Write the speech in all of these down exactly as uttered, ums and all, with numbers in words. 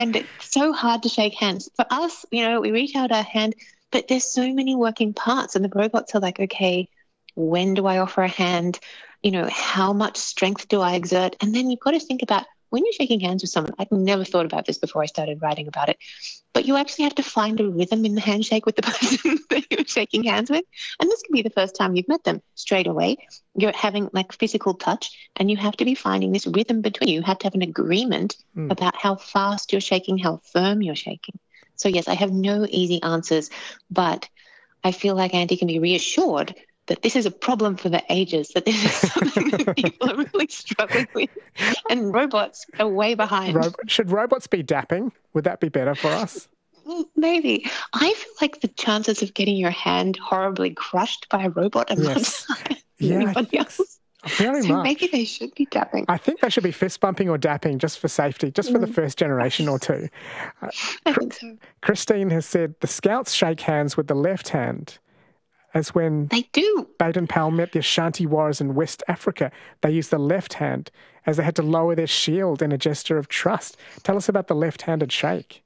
And it's so hard to shake hands. For us, you know, we reach out our hand, but there's so many working parts, and the robots are like, okay, when do I offer a hand? You know, how much strength do I exert? And then you've got to think about when you're shaking hands with someone. I'd never thought about this before I started writing about it, but you actually have to find a rhythm in the handshake with the person that you're shaking hands with. And this can be the first time you've met them. Straight away, you're having like physical touch, and you have to be finding this rhythm between you. You have to have an agreement mm. about how fast you're shaking, how firm you're shaking. So yes, I have no easy answers, but I feel like Andy can be reassured that this is a problem for the ages, that this is something that people are really struggling with, and robots are way behind. Ro- should robots be dapping? Would that be better for us? Maybe. I feel like the chances of getting your hand horribly crushed by a robot are yes. much higher than yeah, anybody else. Very so much. Maybe they should be dapping. I think they should be fist bumping or dapping just for safety, just for mm. the first generation or two. Uh, I think so. Christine has said the Scouts shake hands with the left hand. As when they do. Baden Powell met the Ashanti warriors in West Africa, they used the left hand as they had to lower their shield in a gesture of trust. Tell us about the left-handed shake.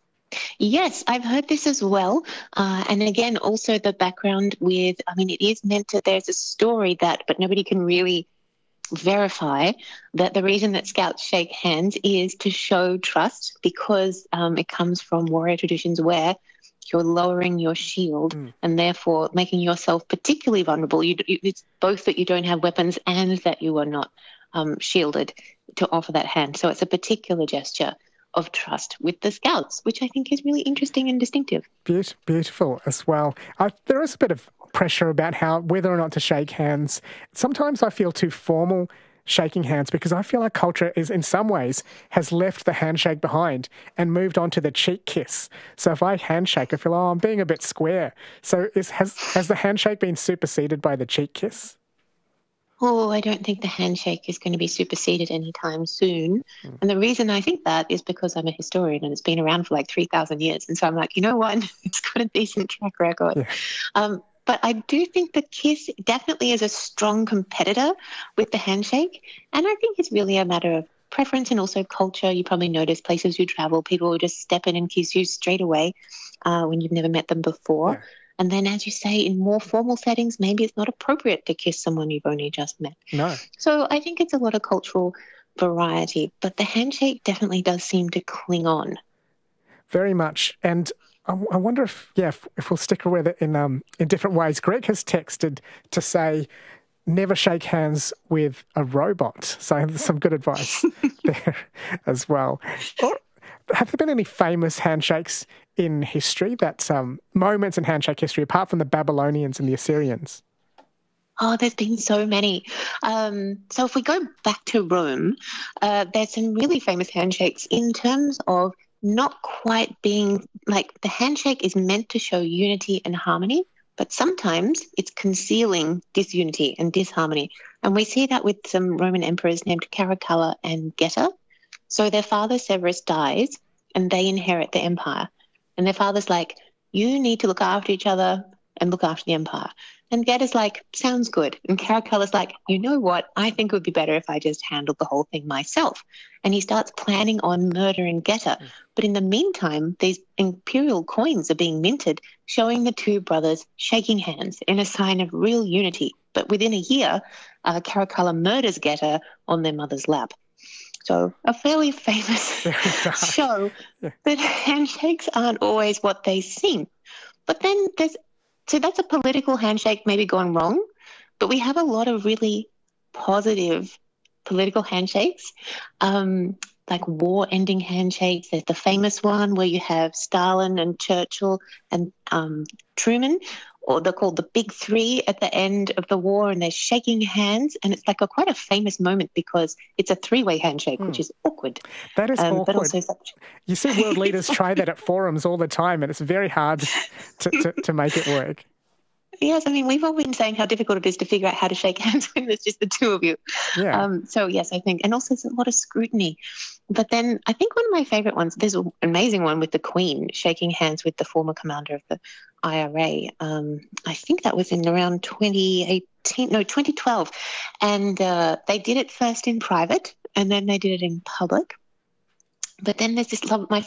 Yes, I've heard this as well. Uh, and again, also the background with, I mean, it is meant to, there's a story that, but nobody can really verify that the reason that Scouts shake hands is to show trust, because um, it comes from warrior traditions where you're lowering your shield mm. and therefore making yourself particularly vulnerable. You, you, it's both that you don't have weapons and that you are not um, shielded to offer that hand. So it's a particular gesture of trust with the Scouts, which I think is really interesting and distinctive. Be- beautiful as well. Uh, there is a bit of pressure about how whether or not to shake hands. Sometimes I feel too formal shaking hands, because I feel like culture is in some ways has left the handshake behind and moved on to the cheek kiss. So if I handshake, I feel, oh, I'm being a bit square. So is, has has the handshake been superseded by the cheek kiss? Oh, I don't think the handshake is going to be superseded anytime soon. Mm. And the reason I think that is because I'm a historian and it's been around for like three thousand years. And so I'm like, you know what? It's got a decent track record. Yeah. Um, But I do think the kiss definitely is a strong competitor with the handshake. And I think it's really a matter of preference and also culture. You probably notice places you travel, people will just step in and kiss you straight away uh, when you've never met them before. Yeah. And then, as you say, in more formal settings, maybe it's not appropriate to kiss someone you've only just met. No. So I think it's a lot of cultural variety. But the handshake definitely does seem to cling on. Very much. And I wonder if, yeah, if, if we'll stick with it in um, in different ways. Greg has texted to say, never shake hands with a robot. So there's some good advice there as well. Or, have there been any famous handshakes in history, that um, moments in handshake history, apart from the Babylonians and the Assyrians? Oh, there's been so many. Um, so if we go back to Rome, uh, there's some really famous handshakes in terms of not quite being like, the handshake is meant to show unity and harmony, but sometimes it's concealing disunity and disharmony. And we see that with some Roman emperors named Caracalla and Geta. So their father Severus dies and they inherit the empire. And their father's like, you need to look after each other and look after the empire. And Geta's like, sounds good. And Caracalla's like, you know what? I think it would be better if I just handled the whole thing myself. And he starts planning on murdering Geta. Mm. But in the meantime, these imperial coins are being minted, showing the two brothers shaking hands in a sign of real unity. But within a year, uh, Caracalla murders Geta on their mother's lap. So a fairly famous show yeah. that handshakes aren't always what they seem. But then there's So that's a political handshake maybe gone wrong, but we have a lot of really positive political handshakes, um, like war-ending handshakes. There's the famous one where you have Stalin and Churchill and um, Truman, or they're called the Big Three at the end of the war, and they're shaking hands, and it's like a quite a famous moment because it's a three-way handshake, mm. which is awkward. That is um, awkward. But also such... You see world leaders try that at forums all the time, and it's very hard to, to, to make it work. Yes, I mean, we've all been saying how difficult it is to figure out how to shake hands when there's just the two of you. Yeah. Um, so, yes, I think, and also there's a lot of scrutiny. But then I think one of my favourite ones, there's an amazing one with the Queen shaking hands with the former commander of the I R A. Um, I think that was in around twenty eighteen, no, twenty twelve. And uh, they did it first in private and then they did it in public. But then there's this love, my